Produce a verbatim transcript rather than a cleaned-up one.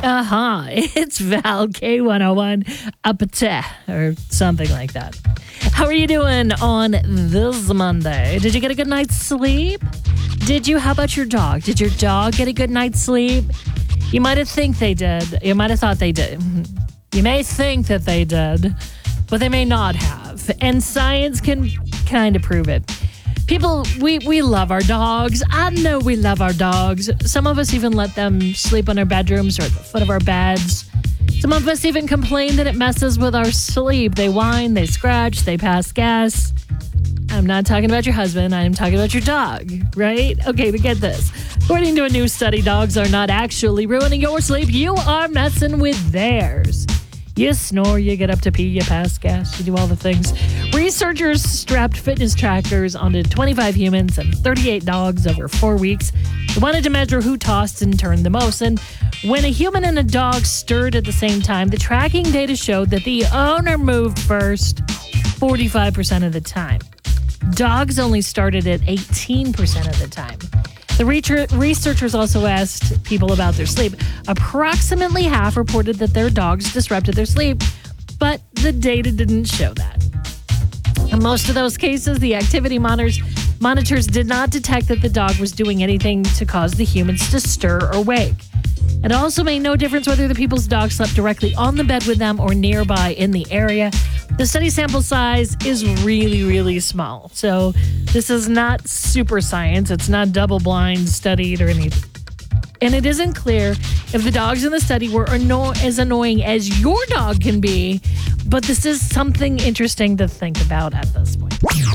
Uh-huh. It's Val K one oh one up or something like that. How are you doing on this Monday? Did you get a good night's sleep? Did you? How about your dog? Did your dog get a good night's sleep? You might have think they did. You might have thought they did. You may think that they did, but they may not have. And science can kind of prove it. People, we, we love our dogs. I know we love our dogs. Some of us even let them sleep in our bedrooms or at the foot of our beds. Some of us even complain that it messes with our sleep. They whine, they scratch, they pass gas. I'm not talking about your husband. I'm talking about your dog, right? Okay, but get this. According to a new study, dogs are not actually ruining your sleep. You are messing with theirs. You snore, you get up to pee, you pass gas, you do all the things. Researchers strapped fitness trackers onto twenty-five humans and thirty-eight dogs over four weeks. They wanted to measure who tossed and turned the most. And when a human and a dog stirred at the same time, the tracking data showed that the owner moved first forty-five percent of the time. Dogs only started at eighteen percent of the time. The researchers also asked people about their sleep. Approximately half reported that their dogs disrupted their sleep, but the data didn't show that. In most of those cases, the activity monitors, monitors did not detect that the dog was doing anything to cause the humans to stir or wake. It also made no difference whether the people's dog slept directly on the bed with them or nearby in the area. The study sample size is really, really small. So this is not super science. It's not double-blind studied or anything. And it isn't clear if the dogs in the study were anno- as annoying as your dog can be. But this is something interesting to think about at this point.